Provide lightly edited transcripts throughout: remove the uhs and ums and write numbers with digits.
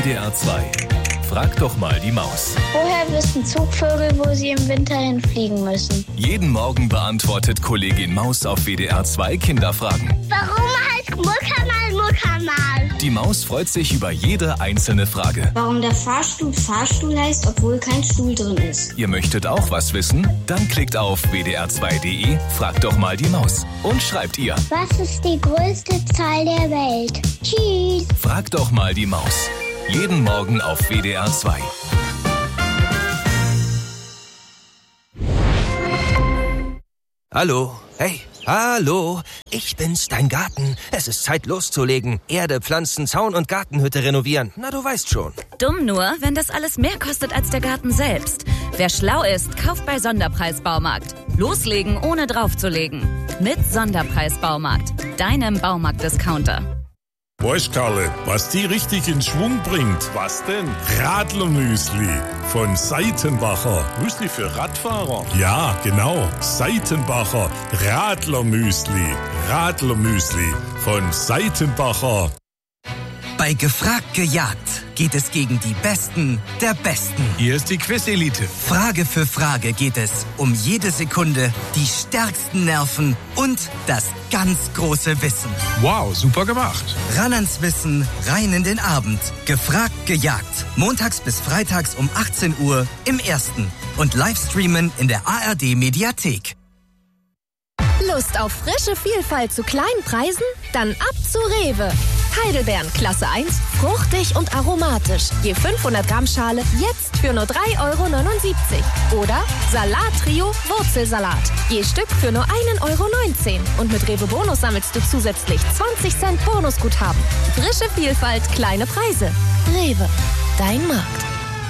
WDR 2. Frag doch mal die Maus. Woher wissen Zugvögel, wo sie im Winter hinfliegen müssen? Jeden Morgen beantwortet Kollegin Maus auf WDR 2 Kinderfragen. Warum heißt Muckermal Muckermal? Die Maus freut sich über jede einzelne Frage. Warum der Fahrstuhl Fahrstuhl heißt, obwohl kein Stuhl drin ist. Ihr möchtet auch was wissen? Dann klickt auf wdr2.de, fragt doch mal die Maus und schreibt ihr. Was ist die größte Zahl der Welt? Tschüss. Fragt doch mal die Maus. Jeden Morgen auf WDR 2. Hallo, hey, hallo, ich bin's, dein Garten. Es ist Zeit loszulegen. Erde, Pflanzen, Zaun und Gartenhütte renovieren. Na, du weißt schon. Dumm nur, wenn das alles mehr kostet als der Garten selbst. Wer schlau ist, kauft bei Sonderpreis Baumarkt. Loslegen, ohne draufzulegen. Mit Sonderpreis Baumarkt, deinem Baumarkt-Discounter. Weißt Karle, was die richtig in Schwung bringt? Was denn? Radlermüsli von Seitenbacher. Müsli für Radfahrer? Ja, genau. Seitenbacher Radlermüsli. Radlermüsli von Seitenbacher. Bei Gefragt gejagt geht es gegen die Besten der Besten. Hier ist die Quiz-Elite. Frage für Frage geht es um jede Sekunde, die stärksten Nerven und das ganz große Wissen. Wow, super gemacht. Ran ans Wissen, rein in den Abend. Gefragt gejagt. Montags bis freitags um 18 Uhr im Ersten. Und Livestreamen in der ARD-Mediathek. Lust auf frische Vielfalt zu kleinen Preisen? Dann ab zu Rewe. Heidelbeeren Klasse 1, fruchtig und aromatisch. Je 500 Gramm Schale jetzt für nur 3,79 €. Oder Salat-Trio Wurzelsalat. Je Stück für nur 1,19 €. Und mit Rewe Bonus sammelst du zusätzlich 20 Cent Bonusguthaben. Frische Vielfalt, kleine Preise. Rewe, dein Markt.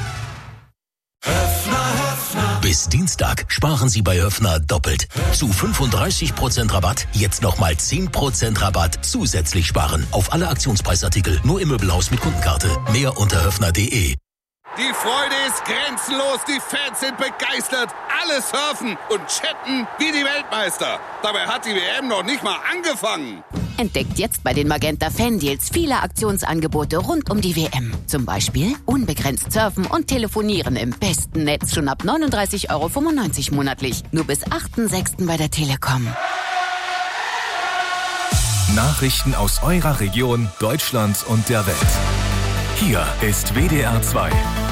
Bis Dienstag sparen Sie bei Höffner doppelt. Zu 35% Rabatt, jetzt nochmal 10% Rabatt zusätzlich sparen. Auf alle Aktionspreisartikel, nur im Möbelhaus mit Kundenkarte. Mehr unter höffner.de. Die Freude ist grenzenlos, die Fans sind begeistert. Alle surfen und chatten wie die Weltmeister. Dabei hat die WM noch nicht mal angefangen. Entdeckt jetzt bei den Magenta Fan-Deals viele Aktionsangebote rund um die WM. Zum Beispiel unbegrenzt surfen und telefonieren im besten Netz schon ab 39,95 € monatlich. Nur bis 8.6. bei der Telekom. Nachrichten aus eurer Region, Deutschland und der Welt. Hier ist WDR 2.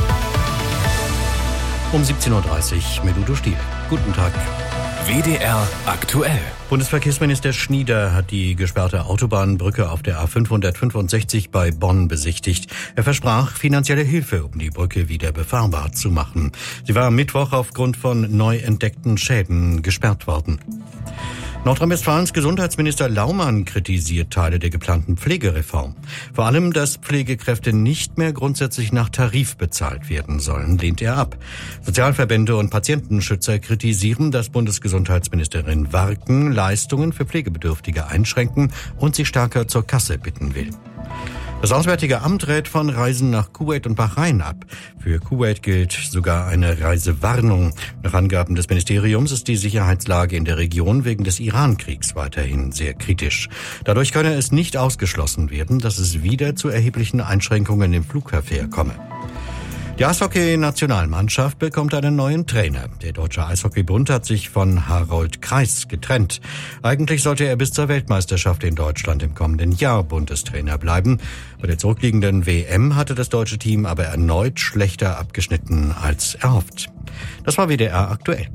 Um 17:30 Uhr mit Udo Stiel. Guten Tag. WDR aktuell. Bundesverkehrsminister Schnieder hat die gesperrte Autobahnbrücke auf der A565 bei Bonn besichtigt. Er versprach finanzielle Hilfe, um die Brücke wieder befahrbar zu machen. Sie war am Mittwoch aufgrund von neu entdeckten Schäden gesperrt worden. Nordrhein-Westfalens Gesundheitsminister Laumann kritisiert Teile der geplanten Pflegereform. Vor allem, dass Pflegekräfte nicht mehr grundsätzlich nach Tarif bezahlt werden sollen, lehnt er ab. Sozialverbände und Patientenschützer kritisieren, dass Bundesgesundheitsministerin Warken Leistungen für Pflegebedürftige einschränken und sie stärker zur Kasse bitten will. Das Auswärtige Amt rät von Reisen nach Kuwait und Bahrain ab. Für Kuwait gilt sogar eine Reisewarnung. Nach Angaben des Ministeriums ist die Sicherheitslage in der Region wegen des Iran-Kriegs weiterhin sehr kritisch. Dadurch könne es nicht ausgeschlossen werden, dass es wieder zu erheblichen Einschränkungen im Flugverkehr komme. Die Eishockey-Nationalmannschaft bekommt einen neuen Trainer. Der Deutsche Eishockeybund hat sich von Harold Kreis getrennt. Eigentlich sollte er bis zur Weltmeisterschaft in Deutschland im kommenden Jahr Bundestrainer bleiben. Bei der zurückliegenden WM hatte das deutsche Team aber erneut schlechter abgeschnitten als erhofft. Das war WDR aktuell.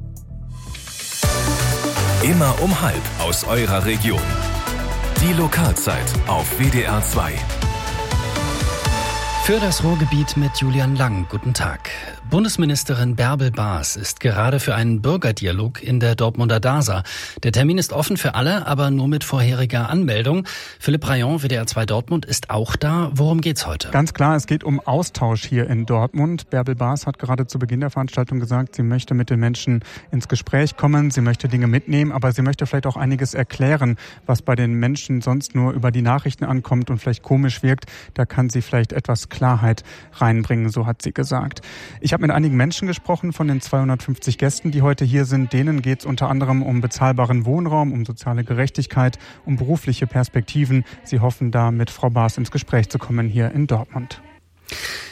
Immer um 12:30 aus eurer Region. Die Lokalzeit auf WDR 2. Für das Ruhrgebiet mit Julian Lang. Guten Tag. Bundesministerin Bärbel Baas ist gerade für einen Bürgerdialog in der Dortmunder DASA. Der Termin ist offen für alle, aber nur mit vorheriger Anmeldung. Philipp Rayon, WDR 2 Dortmund, ist auch da. Worum geht's heute? Ganz klar, es geht um Austausch hier in Dortmund. Bärbel Baas hat gerade zu Beginn der Veranstaltung gesagt, sie möchte mit den Menschen ins Gespräch kommen, sie möchte Dinge mitnehmen, aber sie möchte vielleicht auch einiges erklären, was bei den Menschen sonst nur über die Nachrichten ankommt und vielleicht komisch wirkt. Da kann sie vielleicht etwas Klarheit reinbringen, so hat sie gesagt. Ich habe mit einigen Menschen gesprochen von den 250 Gästen, die heute hier sind. Denen geht es unter anderem um bezahlbaren Wohnraum, um soziale Gerechtigkeit, um berufliche Perspektiven. Sie hoffen da mit Frau Baas ins Gespräch zu kommen hier in Dortmund.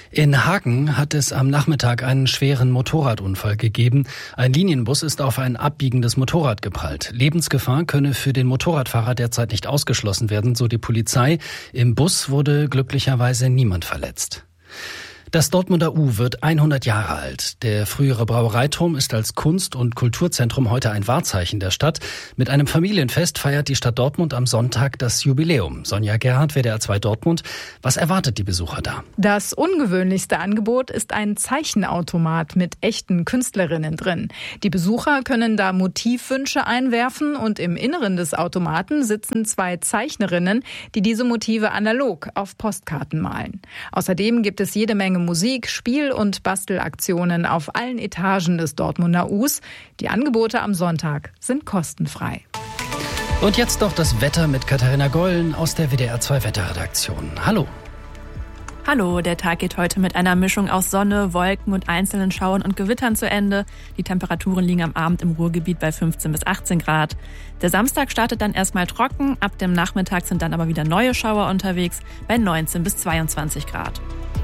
In Hagen hat es am Nachmittag einen schweren Motorradunfall gegeben. Ein Linienbus ist auf ein abbiegendes Motorrad geprallt. Lebensgefahr könne für den Motorradfahrer derzeit nicht ausgeschlossen werden, so die Polizei. Im Bus wurde glücklicherweise niemand verletzt. Das Dortmunder U wird 100 Jahre alt. Der frühere Brauereiturm ist als Kunst- und Kulturzentrum heute ein Wahrzeichen der Stadt. Mit einem Familienfest feiert die Stadt Dortmund am Sonntag das Jubiläum. Sonja Gerhardt, WDR 2 Dortmund. Was erwartet die Besucher da? Das ungewöhnlichste Angebot ist ein Zeichenautomat mit echten Künstlerinnen drin. Die Besucher können da Motivwünsche einwerfen und im Inneren des Automaten sitzen 2 Zeichnerinnen, die diese Motive analog auf Postkarten malen. Außerdem gibt es jede Menge Musik, Spiel- und Bastelaktionen auf allen Etagen des Dortmunder Us. Die Angebote am Sonntag sind kostenfrei. Und jetzt noch das Wetter mit Katharina Gollen aus der WDR 2 Wetterredaktion. Hallo. Hallo, der Tag geht heute mit einer Mischung aus Sonne, Wolken und einzelnen Schauern und Gewittern zu Ende. Die Temperaturen liegen am Abend im Ruhrgebiet bei 15 bis 18 Grad. Der Samstag startet dann erstmal trocken, ab dem Nachmittag sind dann aber wieder neue Schauer unterwegs bei 19 bis 22 Grad.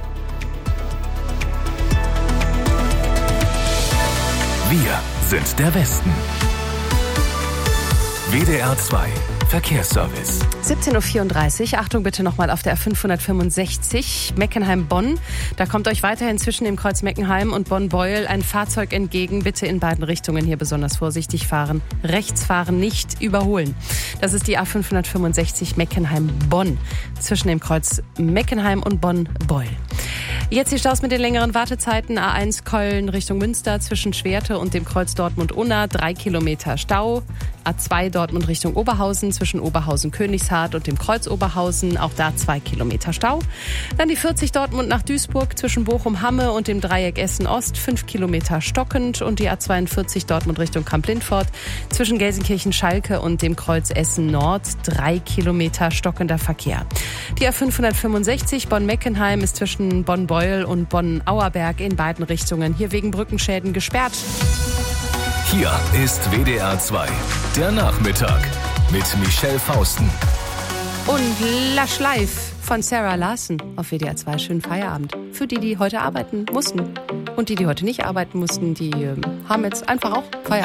Wir sind der Westen. WDR 2 Verkehrsservice. 17.34 Uhr. Achtung bitte nochmal auf der A565 Meckenheim-Bonn. Da kommt euch weiterhin zwischen dem Kreuz Meckenheim und Bonn-Beuel ein Fahrzeug entgegen. Bitte in beiden Richtungen hier besonders vorsichtig fahren. Rechts fahren, nicht überholen. Das ist die A565 Meckenheim-Bonn zwischen dem Kreuz Meckenheim und Bonn-Beuel. Jetzt die Staus mit den längeren Wartezeiten. A1 Köln Richtung Münster zwischen Schwerte und dem Kreuz Dortmund-Unna 3 Kilometer Stau. A2 Dortmund Richtung Oberhausen zwischen Oberhausen-Königshardt und dem Kreuz Oberhausen, auch da 2 Kilometer Stau. Dann die 40 Dortmund nach Duisburg zwischen Bochum-Hamme und dem Dreieck Essen-Ost 5 Kilometer stockend und die A42 Dortmund Richtung Kamp-Lindfort zwischen Gelsenkirchen-Schalke und dem Kreuz Essen-Nord 3 Kilometer stockender Verkehr. Die A565 Bonn-Meckenheim ist zwischen Bonn-Beuel und Bonn-Auerberg in beiden Richtungen hier wegen Brückenschäden gesperrt. Hier ist WDR 2, der Nachmittag mit Michelle Fausten. Und Lush Life von Sarah Larson auf WDR 2. Schönen Feierabend. Für die, die heute arbeiten mussten. Und die, die heute nicht arbeiten mussten, die haben jetzt einfach auch Feierabend.